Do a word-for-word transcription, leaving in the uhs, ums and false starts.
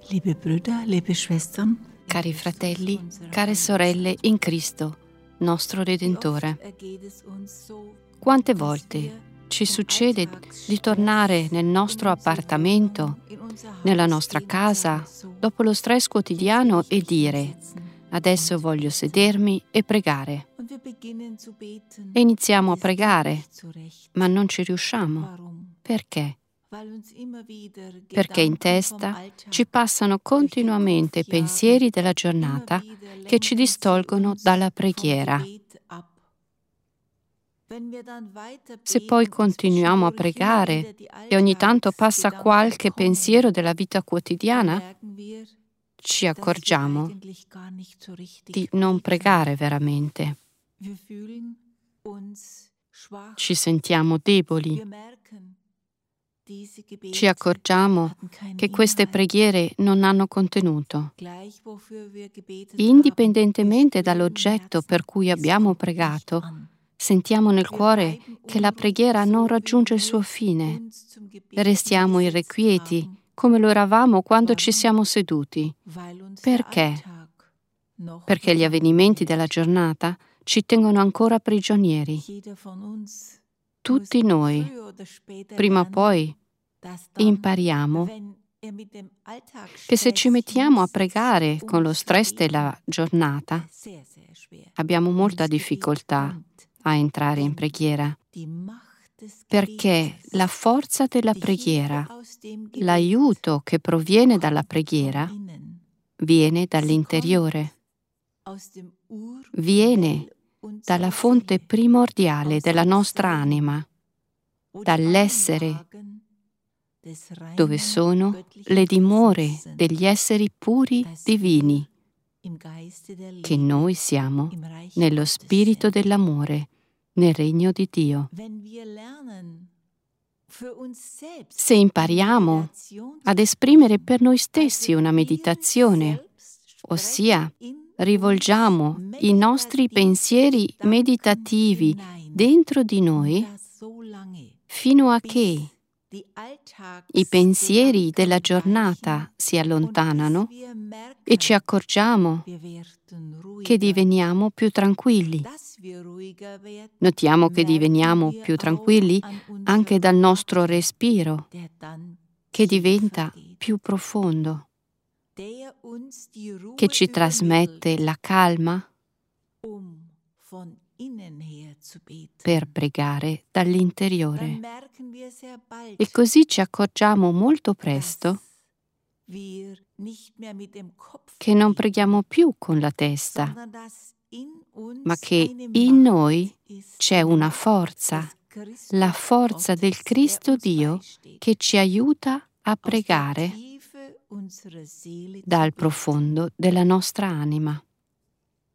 Liebe Brüder, liebe Schwestern, Cari fratelli, care sorelle in Cristo, nostro Redentore, quante volte ci succede di tornare nel nostro appartamento, nella nostra casa, dopo lo stress quotidiano e dire: adesso voglio sedermi e pregare. E iniziamo a pregare, ma non ci riusciamo. Perché? Perché in testa ci passano continuamente pensieri della giornata che ci distolgono dalla preghiera. Se poi continuiamo a pregare e ogni tanto passa qualche pensiero della vita quotidiana, ci accorgiamo di non pregare veramente. Ci sentiamo deboli. Ci accorgiamo che queste preghiere non hanno contenuto. Indipendentemente dall'oggetto per cui abbiamo pregato, sentiamo nel cuore che la preghiera non raggiunge il suo fine. Restiamo irrequieti, come lo eravamo quando ci siamo seduti. Perché? Perché gli avvenimenti della giornata ci tengono ancora prigionieri. Tutti noi, prima o poi, impariamo che se ci mettiamo a pregare con lo stress della giornata, abbiamo molta difficoltà a entrare in preghiera, perché la forza della preghiera, l'aiuto che proviene dalla preghiera, viene dall'interiore, viene dalla fonte primordiale della nostra anima, dall'essere dove sono le dimore degli esseri puri divini, che noi siamo nello spirito dell'amore, nel regno di Dio. Se impariamo ad esprimere per noi stessi una meditazione, ossia rivolgiamo i nostri pensieri meditativi dentro di noi, fino a che i pensieri della giornata si allontanano e ci accorgiamo che diveniamo più tranquilli. Notiamo che diveniamo più tranquilli anche dal nostro respiro, che diventa più profondo, che ci trasmette la calma per pregare dall'interiore. E così ci accorgiamo molto presto che non preghiamo più con la testa, ma che in noi c'è una forza, la forza del Cristo Dio che ci aiuta a pregare dal profondo della nostra anima.